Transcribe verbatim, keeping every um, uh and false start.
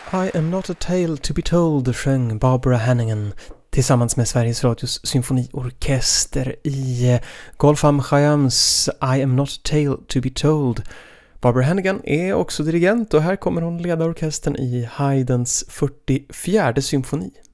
I am not a tale to be told, sjöng Barbara Hannigan tillsammans med Sveriges Radios symfoniorkester i Golfam Khayyams I am not a tale to be told. Barbara Hannigan är också dirigent och här kommer hon leda orkestern i Haydns fyrtiofjärde symfoni.